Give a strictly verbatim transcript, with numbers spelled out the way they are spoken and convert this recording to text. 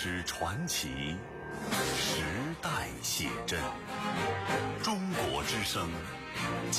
史传奇，时代写真。中国之声